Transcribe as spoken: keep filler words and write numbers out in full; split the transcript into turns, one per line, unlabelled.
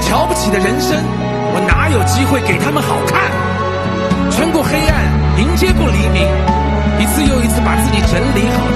瞧不起的人生，我哪有机会给他们好看？穿过黑暗，迎接过黎明，一次又一次把自己整理好，